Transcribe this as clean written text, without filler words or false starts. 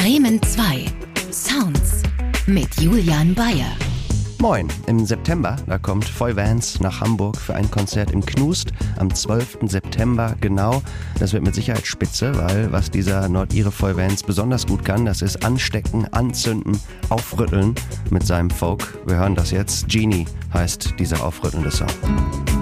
Bremen 2 Sounds mit Julian Bayer. Moin, im September, da kommt Foy Vance nach Hamburg für ein Konzert im Knust am 12. September genau. Das wird mit Sicherheit spitze, weil was dieser Nordire Foy Vance besonders gut kann, das ist anstecken, anzünden, aufrütteln mit seinem Folk. Wir hören das jetzt. Genie heißt dieser aufrüttelnde Song.